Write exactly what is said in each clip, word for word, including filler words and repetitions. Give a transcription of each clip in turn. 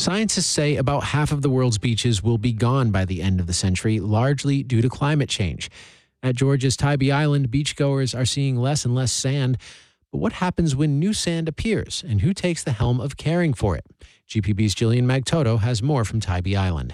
Scientists say about half of the world's beaches will be gone by the end of the century, largely due to climate change. At Georgia's Tybee Island, beachgoers are seeing less and less sand. But what happens when new sand appears, and who takes the helm of caring for it? G P B's Jillian Magtoto has more from Tybee Island.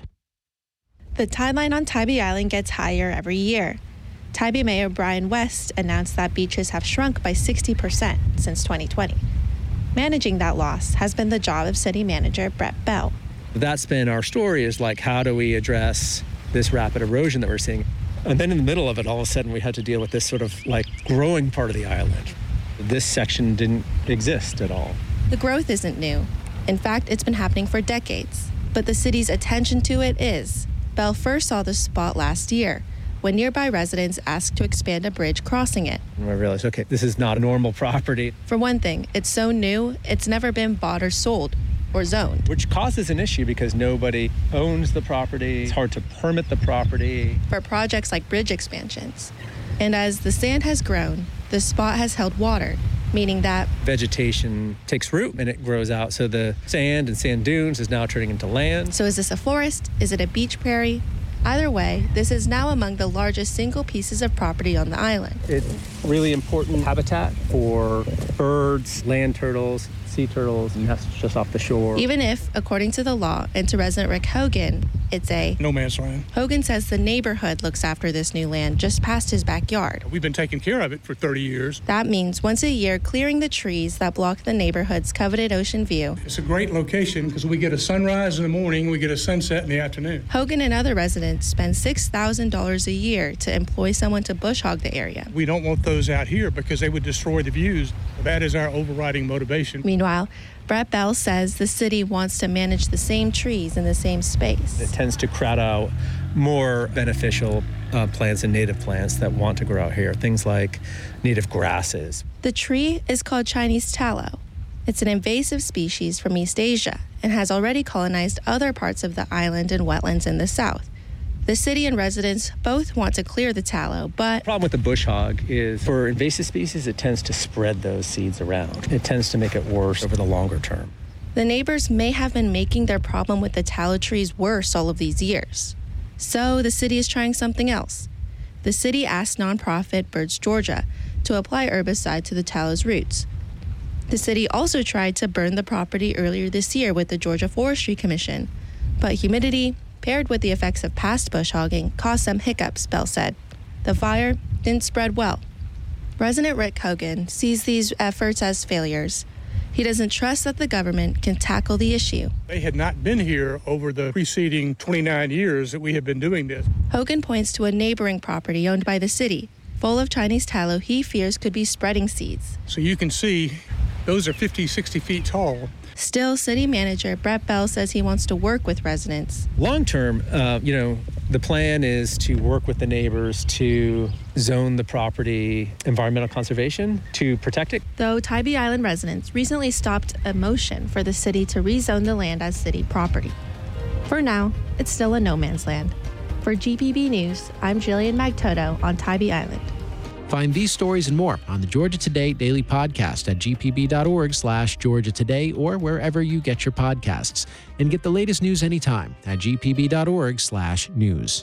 The tide line on Tybee Island gets higher every year. Tybee Mayor Brian West announced that beaches have shrunk by sixty percent since twenty twenty. Managing that loss has been the job of city manager Brett Bell. That's been our story, is like, how do we address this rapid erosion that we're seeing? And then in the middle of it, all of a sudden, we had to deal with this sort of like growing part of the island. This section didn't exist at all. The growth isn't new. In fact, it's been happening for decades. But the city's attention to it is. Bell first saw the spot last year, when nearby residents asked to expand a bridge crossing it. And I realized, okay, this is not a normal property. For one thing, it's so new, it's never been bought or sold or zoned. Which causes an issue because nobody owns the property. It's hard to permit the property. For projects like bridge expansions. And as the sand has grown, the spot has held water, meaning that vegetation takes root and it grows out. So the sand and sand dunes is now turning into land. So is this a forest? Is it a beach prairie? Either way, this is now among the largest single pieces of property on the island. It's really important habitat for birds, land turtles, sea turtles, and that's just off the shore. Even if, according to the law and to resident Rick Hogan, it's a no man's land. Hogan says the neighborhood looks after this new land just past his backyard. We've been taking care of it for thirty years. That means once a year clearing the trees that block the neighborhood's coveted ocean view. It's a great location because we get a sunrise in the morning, we get a sunset in the afternoon. Hogan and other residents spend six thousand dollars a year to employ someone to bush hog the area. We don't want those out here because they would destroy the views. That is our overriding motivation. Meanwhile, Brett Bell says the city wants to manage the same trees in the same space. It tends to crowd out more beneficial uh, plants and native plants that want to grow out here, things like native grasses. The tree is called Chinese tallow. It's an invasive species from East Asia and has already colonized other parts of the island and wetlands in the south. The city and residents both want to clear the tallow, but the problem with the bush hog is for invasive species, it tends to spread those seeds around. It tends to make it worse over the longer term. The neighbors may have been making their problem with the tallow trees worse all of these years. So the city is trying something else. The city asked nonprofit Birds Georgia to apply herbicide to the tallow's roots. The city also tried to burn the property earlier this year with the Georgia Forestry Commission, but humidity, paired with the effects of past bush hogging, caused some hiccups, Bell said. The fire didn't spread well. Resident Rick Hogan sees these efforts as failures. He doesn't trust that the government can tackle the issue. They had not been here over the preceding twenty-nine years that we have been doing this. Hogan points to a neighboring property owned by the city, full of Chinese tallow he fears could be spreading seeds. So you can see those are fifty, sixty feet tall. Still, city manager Brett Bell says he wants to work with residents. Long term, uh, you know, the plan is to work with the neighbors to zone the property, environmental conservation, to protect it. Though Tybee Island residents recently stopped a motion for the city to rezone the land as city property. For now, it's still a no man's land. For G P B News, I'm Jillian Magtoto on Tybee Island. Find these stories and more on the Georgia Today Daily Podcast at gpb.org slash Georgia Today or wherever you get your podcasts. And get the latest news anytime at gpb.org slash news.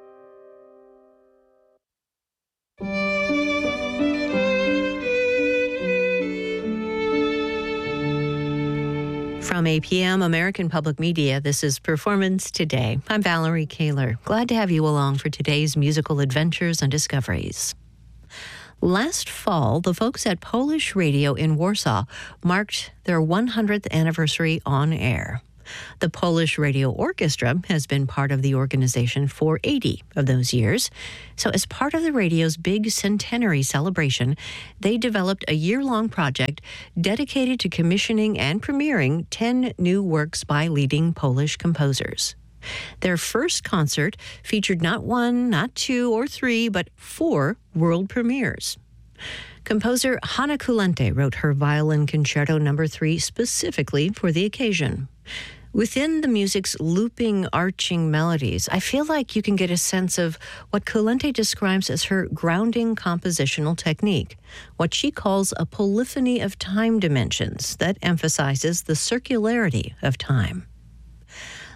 From A P M American Public Media, this is Performance Today. I'm Valerie Kaler. Glad to have you along for today's musical adventures and discoveries. Last fall, the folks at Polish Radio in Warsaw marked their one hundredth anniversary on air. The Polish Radio Orchestra has been part of the organization for eighty of those years. So as part of the radio's big centenary celebration, they developed a year-long project dedicated to commissioning and premiering ten new works by leading Polish composers. Their first concert featured not one, not two or three, but four world premieres. Composer Hanna Kulente wrote her Violin Concerto Number three specifically for the occasion. Within the music's looping, arching melodies, I feel like you can get a sense of what Kulente describes as her grounding compositional technique, what she calls a polyphony of time dimensions that emphasizes the circularity of time.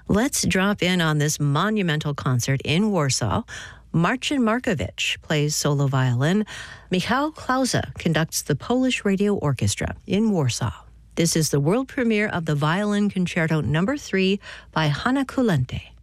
Let's drop in on this monumental concert in Warsaw. Marcin Markowicz plays solo violin. Michał Klauza conducts the Polish Radio Orchestra in Warsaw. This is the world premiere of the Violin Concerto Number three by Hanna Kulente.